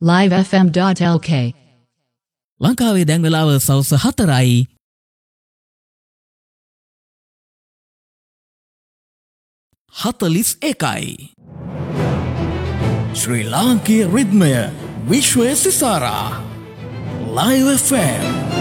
livefm.lk ලංකාවේ දැන් වෙලාව සවස් 4යි. හතලිස් එකයි. ශ්‍රී ලාංකීය රිද්මය විශ්වය සිසාරා Live FM